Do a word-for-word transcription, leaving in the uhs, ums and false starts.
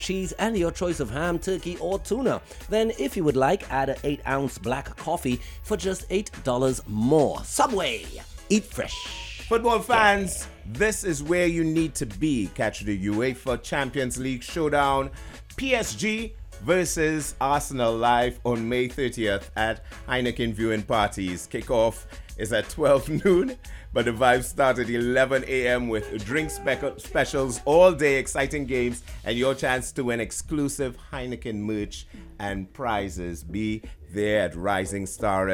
cheese, and your choice of ham, turkey, or tuna. Then, if you would like, add an eight ounce black coffee for just eight dollars more. Subway, eat fresh. Football fans, this is where you need to be. Catch the UEFA Champions League showdown, P S G versus Arsenal, live on May thirtieth at Heineken viewing parties. Kickoff is at twelve noon, but the vibes start at eleven a.m. with drink spe- specials all day, exciting games, and your chance to win exclusive Heineken merch and prizes. Be there at Rising Star